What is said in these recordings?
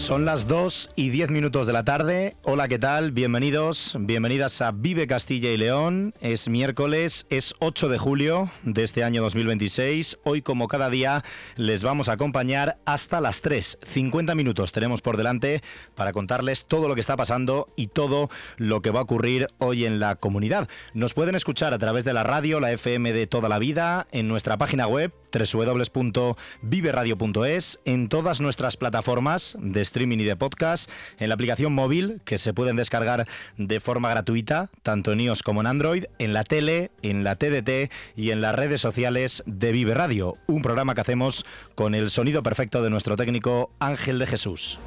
Son las 2:10 de la tarde. Hola, ¿qué tal? Bienvenidos, bienvenidas a Vive Castilla y León. Es miércoles, es 8 de julio de este año 2026. Hoy, como cada día, les vamos a acompañar hasta las 3. 50 minutos tenemos por delante para contarles todo lo que está pasando y todo lo que va a ocurrir hoy en la comunidad. Nos pueden escuchar a través de la radio, la FM de toda la vida, en nuestra página web www.viveradio.es, en todas nuestras plataformas de streaming y de podcast, en la aplicación móvil que se pueden descargar de forma gratuita, tanto en iOS como en Android, en la tele, en la TDT y en las redes sociales de Vive Radio, un programa que hacemos con el sonido perfecto de nuestro técnico Ángel de Jesús.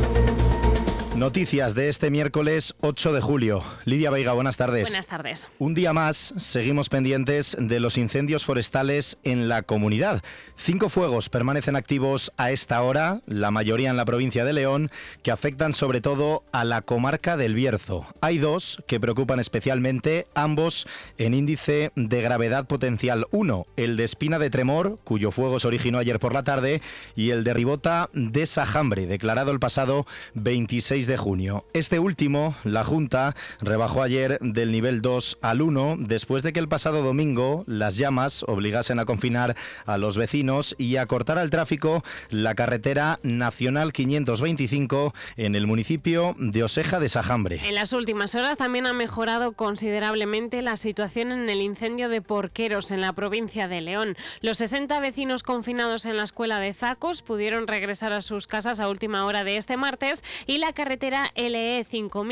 Noticias de este miércoles 8 de julio. Lidia Veiga, buenas tardes. Buenas tardes. Un día más seguimos pendientes de los incendios forestales en la comunidad. 5 fuegos permanecen activos a esta hora, la mayoría en la provincia de León, que afectan sobre todo a la comarca del Bierzo. Hay 2 que preocupan especialmente, ambos en índice de gravedad potencial 1, el de Espina de Tremor, cuyo fuego se originó ayer por la tarde, y el de Ribota de Sajambre, declarado el pasado 26 de junio. Este último, la Junta rebajó ayer del nivel 2 al 1 después de que el pasado domingo las llamas obligasen a confinar a los vecinos y a cortar al tráfico la carretera nacional 525 en el municipio de Oseja de Sajambre. En las últimas horas también ha mejorado considerablemente la situación en el incendio de Porqueros en la provincia de León. Los 60 vecinos confinados en la escuela de Zacos pudieron regresar a sus casas a última hora de este martes y la carretera LE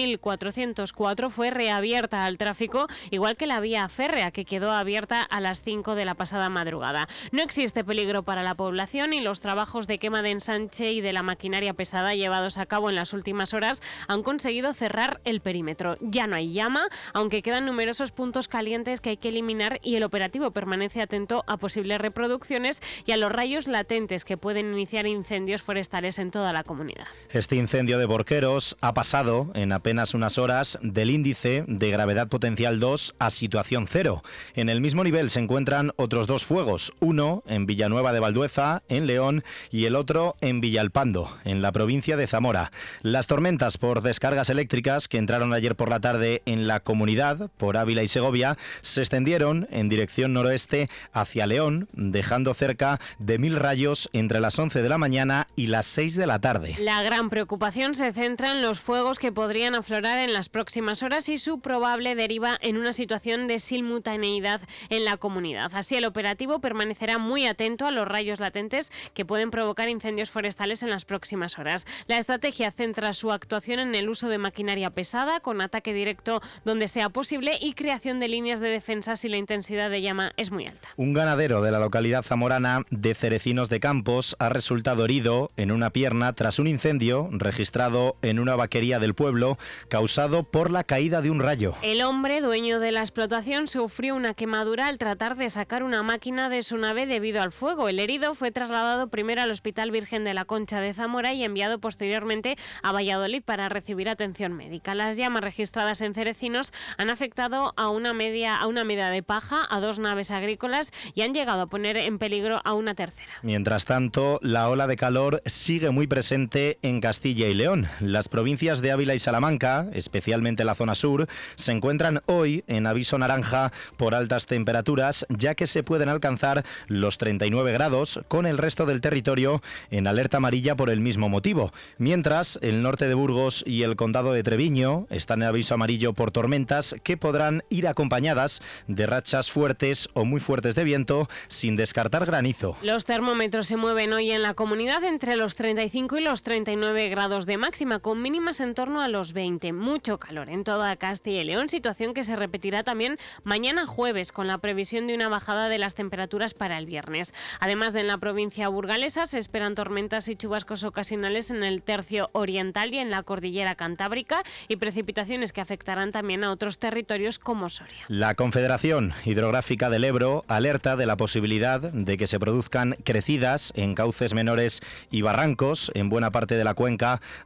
5404 fue reabierta al tráfico, igual que la vía férrea, que quedó abierta a las 5 de la pasada madrugada. No existe peligro para la población y los trabajos de quema de ensanche y de la maquinaria pesada llevados a cabo en las últimas horas han conseguido cerrar el perímetro. Ya no hay llama, aunque quedan numerosos puntos calientes que hay que eliminar y el operativo permanece atento a posibles reproducciones y a los rayos latentes que pueden iniciar incendios forestales en toda la comunidad. Este incendio de Porqueros ha pasado en apenas unas horas del índice de gravedad potencial 2 a situación 0. En el mismo nivel se encuentran otros 2 fuegos, uno en Villanueva de Valdueza, en León, y el otro en Villalpando, en la provincia de Zamora. Las tormentas por descargas eléctricas que entraron ayer por la tarde en la comunidad, por Ávila y Segovia, se extendieron en dirección noroeste hacia León, dejando cerca de 1000 rayos entre las 11 de la mañana y las 6 de la tarde. La gran preocupación se centra en los fuegos que podrían aflorar en las próximas horas y su probable deriva en una situación de simultaneidad en la comunidad. Así, el operativo permanecerá muy atento a los rayos latentes que pueden provocar incendios forestales en las próximas horas. La estrategia centra su actuación en el uso de maquinaria pesada, con ataque directo donde sea posible y creación de líneas de defensa si la intensidad de llama es muy alta. Un ganadero de la localidad zamorana de Cerecinos de Campos ha resultado herido en una pierna tras un incendio registrado en una vaquería del pueblo causado por la caída de un rayo. El hombre, dueño de la explotación, sufrió una quemadura al tratar de sacar una máquina de su nave debido al fuego. El herido fue trasladado primero al Hospital Virgen de la Concha de Zamora y enviado posteriormente a Valladolid para recibir atención médica. Las llamas registradas en Cerecinos han afectado a una media de paja, a 2 naves agrícolas y han llegado a poner en peligro a una tercera. Mientras tanto, la ola de calor sigue muy presente en Castilla y León. Las provincias de Ávila y Salamanca, especialmente la zona sur, se encuentran hoy en aviso naranja por altas temperaturas, ya que se pueden alcanzar los 39 grados, con el resto del territorio en alerta amarilla por el mismo motivo. Mientras, el norte de Burgos y el condado de Treviño están en aviso amarillo por tormentas que podrán ir acompañadas de rachas fuertes o muy fuertes de viento, sin descartar granizo. Los termómetros se mueven hoy en la comunidad entre los 35 y los 39 grados de máxima, con mínimas en torno a los 20. Mucho calor en toda Castilla y León, situación que se repetirá también mañana jueves, con la previsión de una bajada de las temperaturas para el viernes. Además de en la provincia burgalesa, se esperan tormentas y chubascos ocasionales en el tercio oriental y en la cordillera cantábrica y precipitaciones que afectarán también a otros territorios como Soria. La Confederación Hidrográfica del Ebro alerta de la posibilidad de que se produzcan crecidas en cauces menores y barrancos en buena parte de la cuenca a lo largo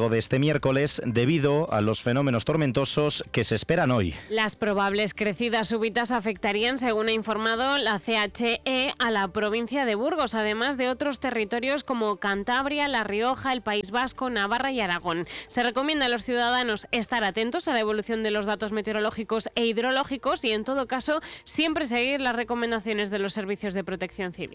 largo de este miércoles debido a los fenómenos tormentosos que se esperan hoy. Las probables crecidas súbitas afectarían, según ha informado la CHE, a la provincia de Burgos, además de otros territorios como Cantabria, La Rioja, el País Vasco, Navarra y Aragón. Se recomienda a los ciudadanos estar atentos a la evolución de los datos meteorológicos e hidrológicos y, en todo caso, siempre seguir las recomendaciones de los servicios de protección civil.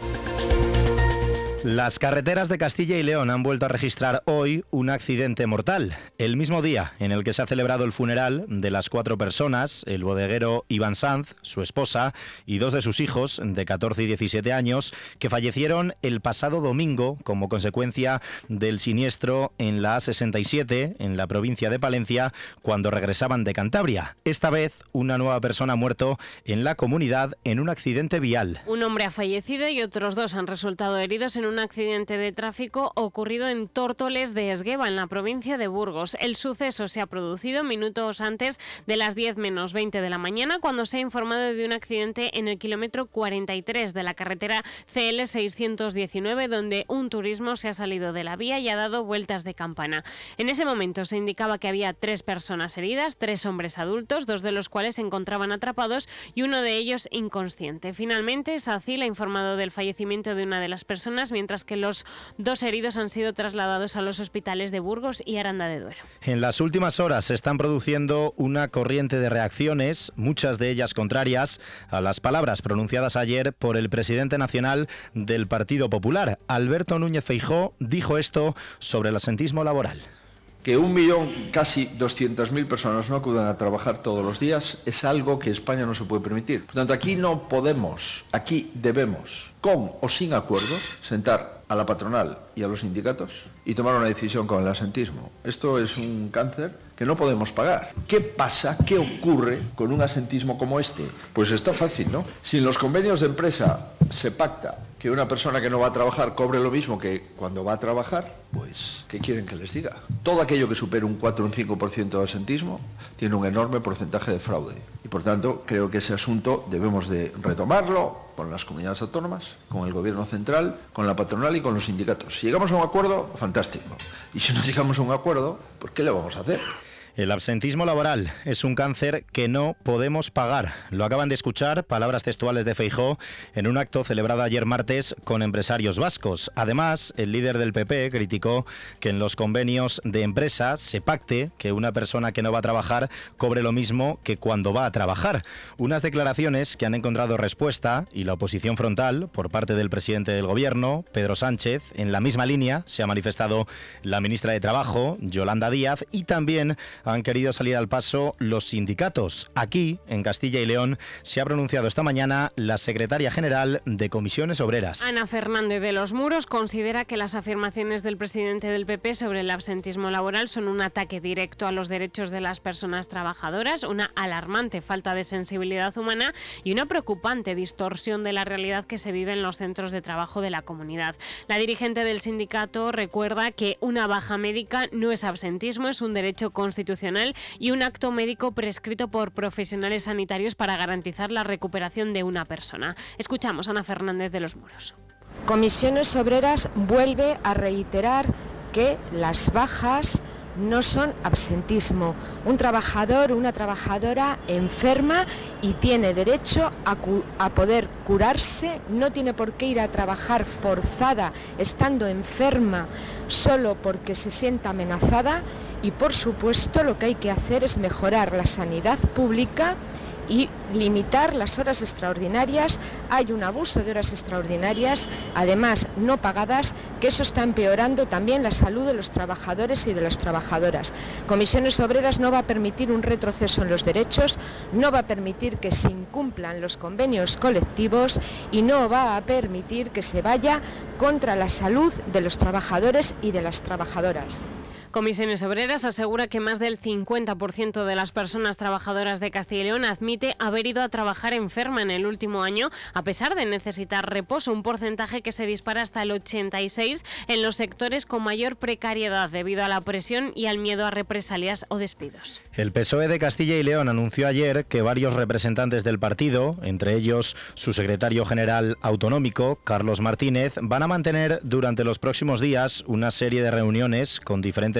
Las carreteras de Castilla y León han vuelto a registrar hoy un accidente mortal. El mismo día en el que se ha celebrado el funeral de las 4 personas, el bodeguero Iván Sanz, su esposa y 2 de sus hijos de 14 y 17 años, que fallecieron el pasado domingo como consecuencia del siniestro en la A67, en la provincia de Palencia, cuando regresaban de Cantabria. Esta vez, una nueva persona ha muerto en la comunidad en un accidente vial. Un hombre ha fallecido y otros 2 han resultado heridos en un accidente de tráfico ocurrido en Tórtoles de Esgueva, en la provincia de Burgos. El suceso se ha producido minutos antes de las 10 menos 20 de la mañana, cuando se ha informado de un accidente en el kilómetro 43 de la carretera CL 619, donde un turismo se ha salido de la vía y ha dado vueltas de campana. En ese momento se indicaba que había 3 personas heridas, 3 hombres adultos, 2 de los cuales se encontraban atrapados y uno de ellos inconsciente. Finalmente, SACIL ha informado del fallecimiento de una de las personas, mientras que los 2 heridos han sido trasladados a los hospitales de Burgos y Aranda de Duero. En las últimas horas se están produciendo una corriente de reacciones, muchas de ellas contrarias a las palabras pronunciadas ayer por el presidente nacional del Partido Popular. Alberto Núñez Feijóo dijo esto sobre el absentismo laboral. Que 1 millón, casi 200.000 personas no acudan a trabajar todos los días es algo que España no se puede permitir. Por tanto, aquí no podemos, aquí debemos, con o sin acuerdo, sentar a la patronal y a los sindicatos y tomar una decisión con el absentismo. Esto es un cáncer que no podemos pagar. ¿Qué pasa? ¿Qué ocurre con un absentismo como este? Pues está fácil, ¿no? Si en los convenios de empresa se pacta que una persona que no va a trabajar cobre lo mismo que cuando va a trabajar, pues, ¿qué quieren que les diga? Todo aquello que supere un 4 o un 5% de absentismo tiene un enorme porcentaje de fraude. Y por tanto, creo que ese asunto debemos de retomarlo con las comunidades autónomas, con el gobierno central, con la patronal y con los sindicatos. Si llegamos a un acuerdo, fantástico. Y si no llegamos a un acuerdo, pues ¿qué le vamos a hacer? El absentismo laboral es un cáncer que no podemos pagar. Lo acaban de escuchar, palabras textuales de Feijóo, en un acto celebrado ayer martes con empresarios vascos. Además, el líder del PP criticó que en los convenios de empresa se pacte que una persona que no va a trabajar cobre lo mismo que cuando va a trabajar. Unas declaraciones que han encontrado respuesta y la oposición frontal por parte del presidente del gobierno, Pedro Sánchez. En la misma línea se ha manifestado la ministra de Trabajo, Yolanda Díaz, y también han querido salir al paso los sindicatos. Aquí, en Castilla y León, se ha pronunciado esta mañana la secretaria general de Comisiones Obreras. Ana Fernández de los Muros considera que las afirmaciones del presidente del PP sobre el absentismo laboral son un ataque directo a los derechos de las personas trabajadoras, una alarmante falta de sensibilidad humana y una preocupante distorsión de la realidad que se vive en los centros de trabajo de la comunidad. La dirigente del sindicato recuerda que una baja médica no es absentismo, es un derecho constitucional y un acto médico prescrito por profesionales sanitarios para garantizar la recuperación de una persona. Escuchamos a Ana Fernández de los Muros. Comisiones Obreras vuelve a reiterar que las bajas no son absentismo. Un trabajador, una trabajadora enferma y tiene derecho a poder curarse, no tiene por qué ir a trabajar forzada estando enferma solo porque se sienta amenazada y, por supuesto, lo que hay que hacer es mejorar la sanidad pública y limitar las horas extraordinarias. Hay un abuso de horas extraordinarias, además no pagadas, que eso está empeorando también la salud de los trabajadores y de las trabajadoras. Comisiones Obreras no va a permitir un retroceso en los derechos, no va a permitir que se incumplan los convenios colectivos y no va a permitir que se vaya contra la salud de los trabajadores y de las trabajadoras. Comisiones Obreras asegura que más del 50% de las personas trabajadoras de Castilla y León admite haber ido a trabajar enferma en el último año, a pesar de necesitar reposo, un porcentaje que se dispara hasta el 86% en los sectores con mayor precariedad debido a la presión y al miedo a represalias o despidos. El PSOE de Castilla y León anunció ayer que varios representantes del partido, entre ellos su secretario general autonómico, Carlos Martínez, van a mantener durante los próximos días una serie de reuniones con diferentes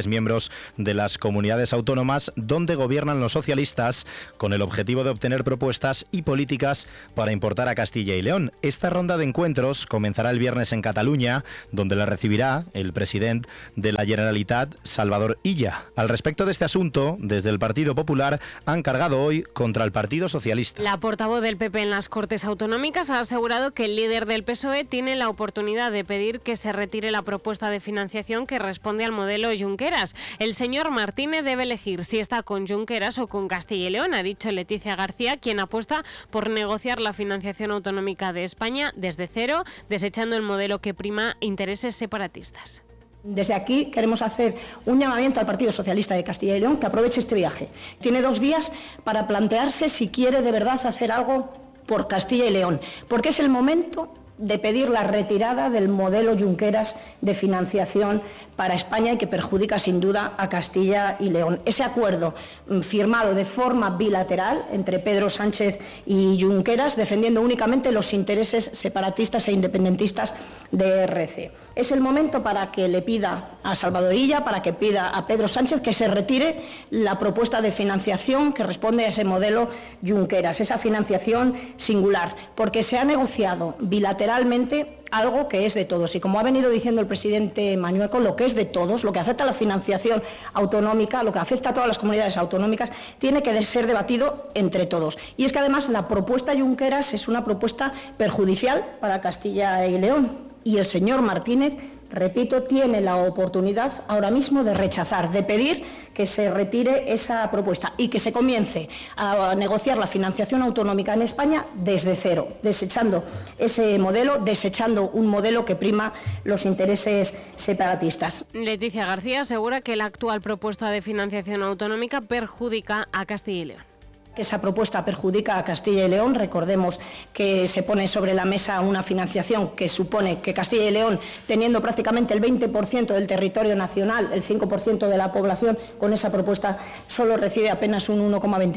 principales miembros de las comunidades autónomas donde gobiernan los socialistas, con el objetivo de obtener propuestas y políticas para importar a Castilla y León. Esta ronda de encuentros comenzará el viernes en Cataluña, donde la recibirá el presidente de la Generalitat, Salvador Illa. Al respecto de este asunto, desde el Partido Popular han cargado hoy contra el Partido Socialista. La portavoz del PP en las Cortes Autonómicas ha asegurado que el líder del PSOE tiene la oportunidad de pedir que se retire la propuesta de financiación que responde al modelo Junqueras. El señor Martínez debe elegir si está con Junqueras o con Castilla y León, ha dicho Leticia García, quien apuesta por negociar la financiación autonómica de España desde cero, desechando el modelo que prima intereses separatistas. Desde aquí queremos hacer un llamamiento al Partido Socialista de Castilla y León que aproveche este viaje. Tiene 2 días para plantearse si quiere de verdad hacer algo por Castilla y León, porque es el momento de pedir la retirada del modelo Junqueras de financiación para España y que perjudica sin duda a Castilla y León. Ese acuerdo firmado de forma bilateral entre Pedro Sánchez y Junqueras, defendiendo únicamente los intereses separatistas e independentistas de RC. Es el momento para que le pida a Salvador Illa, para que pida a Pedro Sánchez que se retire la propuesta de financiación que responde a ese modelo Junqueras, esa financiación singular, porque se ha negociado bilateralmente algo que es de todos. Y como ha venido diciendo el presidente Mañueco, lo que es de todos, lo que afecta a la financiación autonómica, lo que afecta a todas las comunidades autonómicas, tiene que ser debatido entre todos. Y es que además la propuesta Junqueras es una propuesta perjudicial para Castilla y León. Y el señor Martínez, repito, tiene la oportunidad ahora mismo de rechazar, de pedir que se retire esa propuesta y que se comience a negociar la financiación autonómica en España desde cero, desechando ese modelo, desechando un modelo que prima los intereses separatistas. Leticia García asegura que la actual propuesta de financiación autonómica perjudica a Castilla y León. Esa propuesta perjudica a Castilla y León. Recordemos que se pone sobre la mesa una financiación que supone que Castilla y León, teniendo prácticamente el 20% del territorio nacional, el 5% de la población, con esa propuesta solo recibe apenas un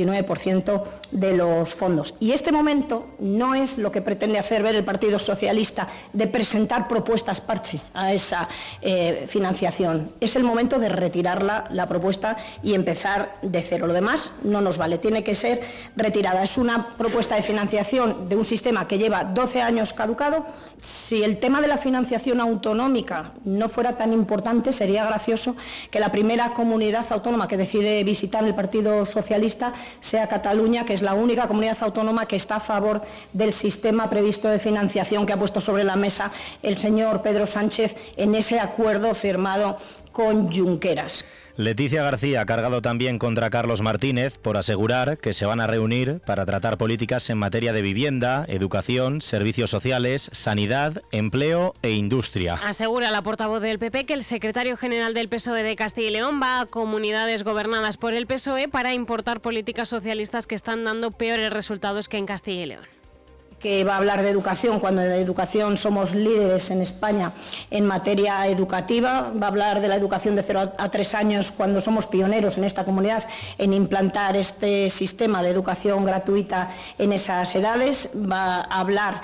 1,29% de los fondos. Y este momento no es lo que pretende hacer ver el Partido Socialista de presentar propuestas parche a esa financiación. Es el momento de retirarla, la propuesta, y empezar de cero. Lo demás no nos vale, tiene que ser retirada. Es una propuesta de financiación de un sistema que lleva 12 años caducado. Si el tema de la financiación autonómica no fuera tan importante, sería gracioso que la primera comunidad autónoma que decide visitar el Partido Socialista sea Cataluña, que es la única comunidad autónoma que está a favor del sistema previsto de financiación que ha puesto sobre la mesa el señor Pedro Sánchez en ese acuerdo firmado con Junqueras. Leticia García ha cargado también contra Carlos Martínez por asegurar que se van a reunir para tratar políticas en materia de vivienda, educación, servicios sociales, sanidad, empleo e industria. Asegura la portavoz del PP que el secretario general del PSOE de Castilla y León va a comunidades gobernadas por el PSOE para importar políticas socialistas que están dando peores resultados que en Castilla y León. Que va a hablar de educación cuando de educación somos líderes en España en materia educativa, va a hablar de la educación de 0 a 3 años cuando somos pioneros en esta comunidad en implantar este sistema de educación gratuita en esas edades, va a hablar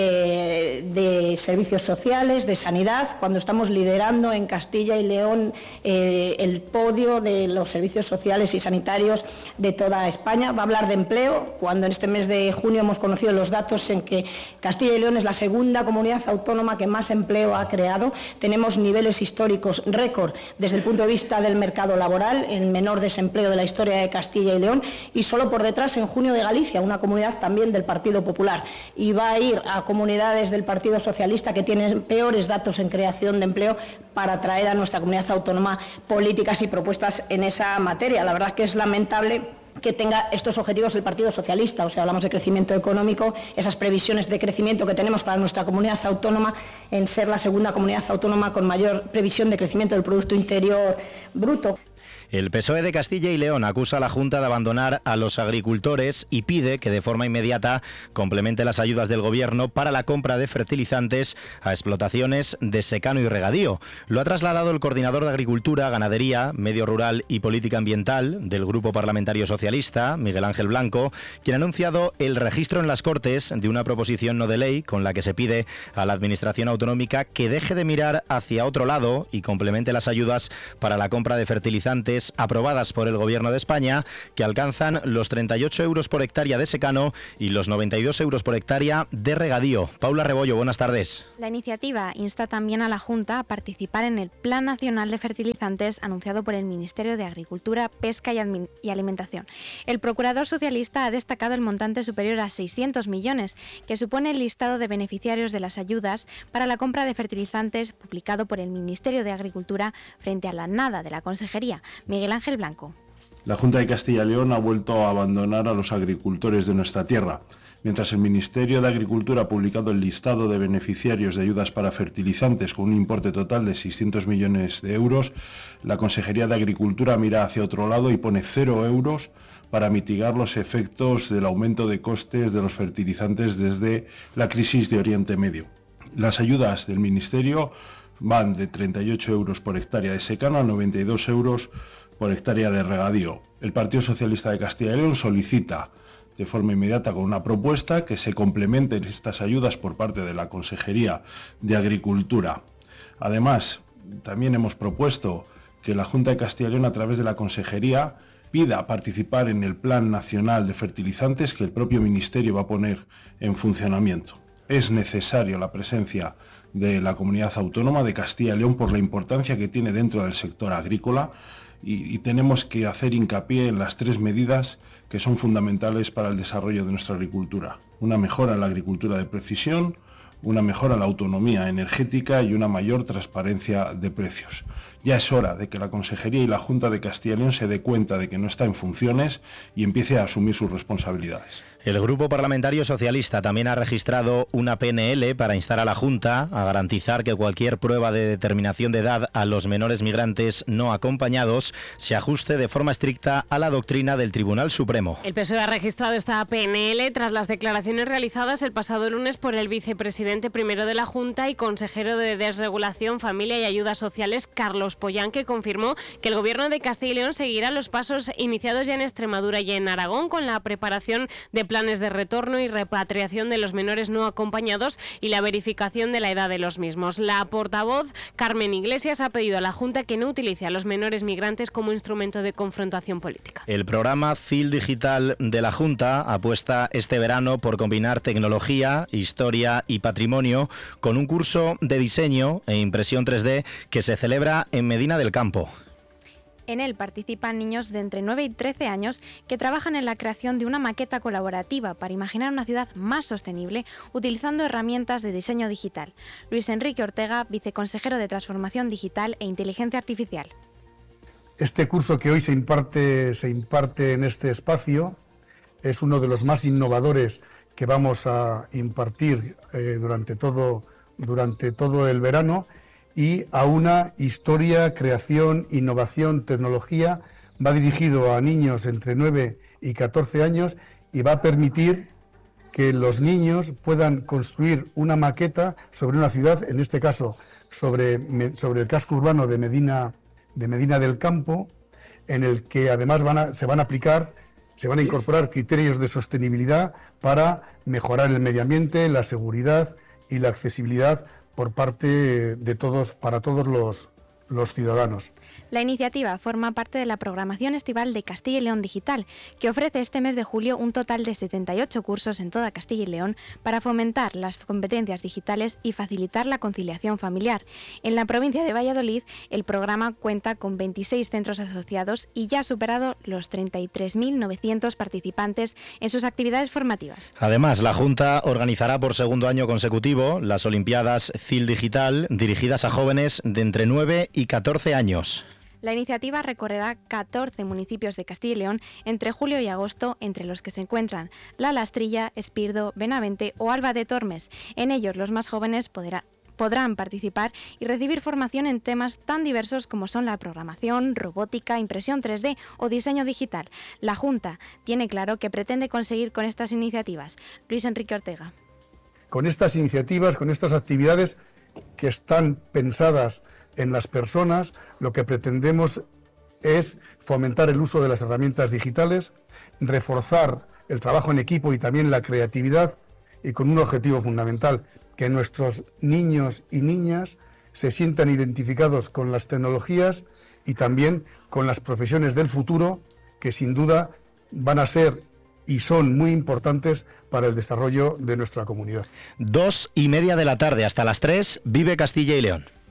de servicios sociales, de sanidad, cuando estamos liderando en Castilla y León el podio de los servicios sociales y sanitarios de toda España, va a hablar de empleo, cuando en este mes de junio hemos conocido los datos en que Castilla y León es la segunda comunidad autónoma que más empleo ha creado. Tenemos niveles históricos récord desde el punto de vista del mercado laboral, el menor desempleo de la historia de Castilla y León, y solo por detrás en junio de Galicia, una comunidad también del Partido Popular. Y va a ir a comunidades del Partido Socialista que tienen peores datos en creación de empleo para traer a nuestra comunidad autónoma políticas y propuestas en esa materia. La verdad que es lamentable que tenga estos objetivos el Partido Socialista, o sea, hablamos de crecimiento económico, esas previsiones de crecimiento que tenemos para nuestra comunidad autónoma en ser la segunda comunidad autónoma con mayor previsión de crecimiento del Producto Interior Bruto. El PSOE de Castilla y León acusa a la Junta de abandonar a los agricultores y pide que de forma inmediata complemente las ayudas del Gobierno para la compra de fertilizantes a explotaciones de secano y regadío. Lo ha trasladado el coordinador de Agricultura, Ganadería, Medio Rural y Política Ambiental del Grupo Parlamentario Socialista, Miguel Ángel Blanco, quien ha anunciado el registro en las Cortes de una proposición no de ley con la que se pide a la Administración autonómica que deje de mirar hacia otro lado y complemente las ayudas para la compra de fertilizantes aprobadas por el Gobierno de España, que alcanzan los 38 euros por hectárea de secano y los 92 euros por hectárea de regadío. Paula Rebollo, buenas tardes. La iniciativa insta también a la Junta a participar en el Plan Nacional de Fertilizantes anunciado por el Ministerio de Agricultura, Pesca y Alimentación. El procurador socialista ha destacado el montante superior a 600 millones, que supone el listado de beneficiarios de las ayudas para la compra de fertilizantes publicado por el Ministerio de Agricultura frente a la nada de la Consejería. Miguel Ángel Blanco. La Junta de Castilla y León ha vuelto a abandonar a los agricultores de nuestra tierra. Mientras el Ministerio de Agricultura ha publicado el listado de beneficiarios de ayudas para fertilizantes con un importe total de 600 millones de euros, la Consejería de Agricultura mira hacia otro lado y pone 0 euros para mitigar los efectos del aumento de costes de los fertilizantes desde la crisis de Oriente Medio. Las ayudas del Ministerio van de 38 euros por hectárea de secano a 92 euros por hectárea de regadío. El Partido Socialista de Castilla y León solicita de forma inmediata con una propuesta que se complementen estas ayudas por parte de la Consejería de Agricultura. Además, también hemos propuesto que la Junta de Castilla y León, a través de la Consejería, pida participar en el Plan Nacional de Fertilizantes que el propio Ministerio va a poner en funcionamiento. Es necesaria la presencia de la Comunidad Autónoma de Castilla y León por la importancia que tiene dentro del sector agrícola y tenemos que hacer hincapié en las 3 medidas que son fundamentales para el desarrollo de nuestra agricultura. Una mejora en la agricultura de precisión, una mejora en la autonomía energética y una mayor transparencia de precios. Ya es hora de que la Consejería y la Junta de Castilla y León se dé cuenta de que no está en funciones y empiece a asumir sus responsabilidades. El Grupo Parlamentario Socialista también ha registrado una PNL para instar a la Junta a garantizar que cualquier prueba de determinación de edad a los menores migrantes no acompañados se ajuste de forma estricta a la doctrina del Tribunal Supremo. El PSOE ha registrado esta PNL tras las declaraciones realizadas el pasado lunes por el vicepresidente primero de la Junta y consejero de Desregulación, Familia y Ayudas Sociales, Carlos Pollán, que confirmó que el Gobierno de Castilla y León seguirá los pasos iniciados ya en Extremadura y en Aragón con la preparación de planes de retorno y repatriación de los menores no acompañados y la verificación de la edad de los mismos. La portavoz Carmen Iglesias ha pedido a la Junta que no utilice a los menores migrantes como instrumento de confrontación política. El programa CIL Digital de la Junta apuesta este verano por combinar tecnología, historia y patrimonio con un curso de diseño e impresión 3D que se celebra en Medina del Campo. En él participan niños de entre 9 y 13 años que trabajan en la creación de una maqueta colaborativa para imaginar una ciudad más sostenible utilizando herramientas de diseño digital. Luis Enrique Ortega, viceconsejero de Transformación Digital e Inteligencia Artificial. Este curso que hoy se imparte en este espacio es uno de los más innovadores que vamos a impartir durante todo el verano, y a una historia, creación, innovación, tecnología. Va dirigido a niños entre 9 y 14 años y va a permitir que los niños puedan construir una maqueta sobre una ciudad, en este caso sobre el casco urbano de Medina del Campo, en el que además se van a incorporar criterios de sostenibilidad para mejorar el medio ambiente, la seguridad y la accesibilidad por parte de todos, para todos los ciudadanos. La iniciativa forma parte de la programación estival de Castilla y León Digital, que ofrece este mes de julio un total de 78 cursos en toda Castilla y León para fomentar las competencias digitales y facilitar la conciliación familiar. En la provincia de Valladolid, el programa cuenta con 26 centros asociados y ya ha superado los 33.900 participantes en sus actividades formativas. Además, la Junta organizará por segundo año consecutivo las Olimpiadas CIL Digital dirigidas a jóvenes de entre 9 y 14 años. La iniciativa recorrerá 14 municipios de Castilla y León entre julio y agosto, entre los que se encuentran La Lastrilla, Espirdo, Benavente o Alba de Tormes. En ellos los más jóvenes podrán participar y recibir formación en temas tan diversos como son la programación, robótica, impresión 3D o diseño digital. La Junta tiene claro que pretende conseguir con estas iniciativas. Luis Enrique Ortega. Con estas iniciativas, con estas actividades que están pensadas en las personas, lo que pretendemos es fomentar el uso de las herramientas digitales, reforzar el trabajo en equipo y también la creatividad, y con un objetivo fundamental, que nuestros niños y niñas se sientan identificados con las tecnologías y también con las profesiones del futuro, que sin duda van a ser y son muy importantes para el desarrollo de nuestra comunidad. 2:30 de la tarde hasta las 3, Vive Castilla y León.